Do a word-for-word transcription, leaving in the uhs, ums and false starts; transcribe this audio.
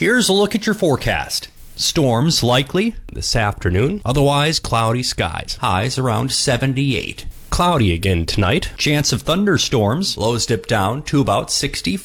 Here's a look at your forecast. Storms likely this afternoon, otherwise cloudy skies. Highs around seventy-eight. Cloudy again tonight. Chance of thunderstorms. Lows dip down to about sixty.